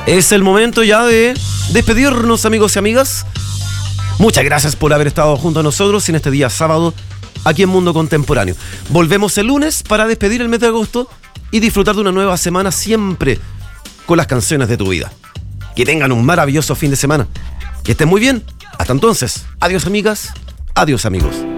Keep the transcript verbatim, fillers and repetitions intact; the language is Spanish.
Es el momento ya de despedirnos, amigos y amigas. Muchas gracias por haber estado junto a nosotros en este día sábado aquí en Mundo Contemporáneo. Volvemos el lunes para despedir el mes de agosto y disfrutar de una nueva semana siempre con las canciones de tu vida. Que tengan un maravilloso fin de semana. Que estén muy bien. Hasta entonces. Adiós, amigas. Adiós, amigos.